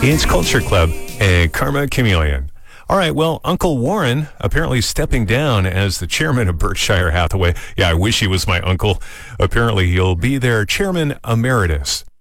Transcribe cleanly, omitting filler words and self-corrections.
It's Culture Club and Karma Chameleon. All right, well, Uncle Warren apparently stepping down as the chairman of Berkshire Hathaway. Yeah, I wish he was my uncle. Apparently, he'll be their chairman emeritus.